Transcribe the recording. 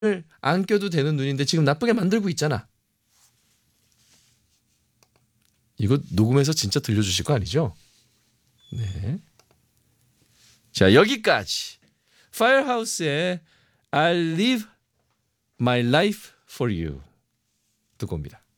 안 껴도 되는 눈인데 지금 나쁘게 만들고 있잖아. 이거 녹음해서 진짜 들려주실 거 아니죠? 네. 자, 여기까지 Firehouse의 I'll live my life for you 듣고 옵니다.